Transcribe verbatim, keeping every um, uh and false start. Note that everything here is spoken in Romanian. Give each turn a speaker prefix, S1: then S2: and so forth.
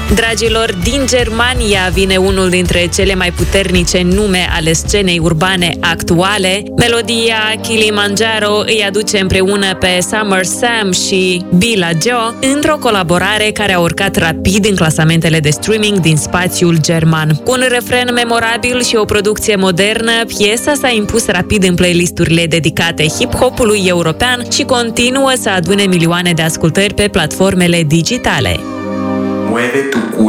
S1: Dragilor, din Germania vine unul dintre cele mai puternice nume ale scenei urbane actuale. Melodia Kilimanjaro îi aduce împreună pe Summer Sam și Billa Joe într-o colaborare care a urcat rapid în clasamentele de streaming din spațiul german. Cu un refren memorabil și o producție modernă, piesa s-a impus rapid în playlisturile dedicate hip-hopului european și continuă să adune milioane de ascultări pe platformele digitale.
S2: Mueve tu culo.